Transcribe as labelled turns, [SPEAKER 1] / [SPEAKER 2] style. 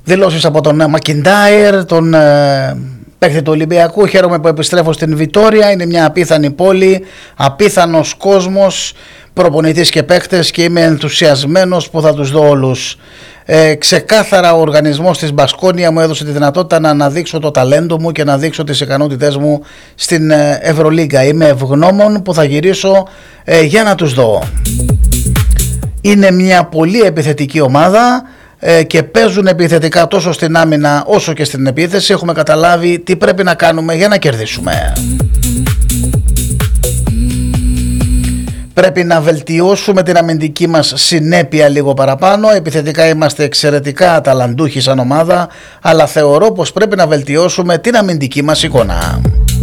[SPEAKER 1] δηλώσεις από τον Μακιντάιρ, τον παίκτη του Ολυμπιακού. Χαίρομαι που επιστρέφω στην Βιτόρια. Είναι μια απίθανη πόλη, απίθανος κόσμος, προπονητής και παίκτες, και είμαι ενθουσιασμένος που θα τους δω όλους. Ξεκάθαρα ο οργανισμός της Μπασκόνια μου έδωσε τη δυνατότητα να αναδείξω το ταλέντο μου και να δείξω τις ικανότητές μου στην Ευρωλίγκα. Είμαι ευγνώμων που θα γυρίσω για να τους δω. Είναι μια πολύ επιθετική ομάδα και παίζουν επιθετικά τόσο στην άμυνα όσο και στην επίθεση. Έχουμε καταλάβει τι πρέπει να κάνουμε για να κερδίσουμε. Πρέπει να βελτιώσουμε την αμυντική μας συνέπεια λίγο παραπάνω. Επιθετικά είμαστε εξαιρετικά ταλαντούχοι σαν ομάδα, αλλά θεωρώ πως πρέπει να βελτιώσουμε την αμυντική μας εικόνα.